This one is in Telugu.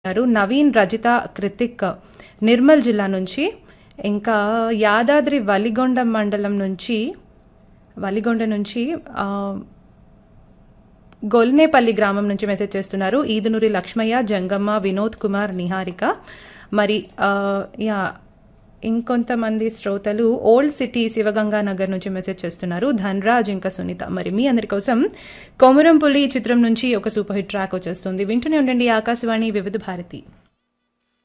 నవీన్, రజిత, కృతిక్ నిర్మల్ జిల్లా నుంచి. ఇంకా యాదాద్రి వలిగొండ నుంచి ఆ, గొల్నేపల్లి గ్రామం నుంచి మెసేజ్ చేస్తున్నారు. ఈదునూరి లక్ష్మయ్య, జంగమ్మ, వినోద్ కుమార్, నిహారిక. మరి యా ఇంకొంతమంది శ్రోతలు ఓల్డ్ సిటీ శివగంగా నగర్ నుంచి మెసేజ్ చేస్తున్నారు. ధన్రాజ్ ఇంకా సునీత. మరి మీ అందరి కోసం కొమురం పులి చిత్రం నుంచి ఒక సూపర్ హిట్ ట్రాక్ వచ్చేస్తుంది. వింటూనే ఉండండి ఆకాశవాణి వివిధ భారతి.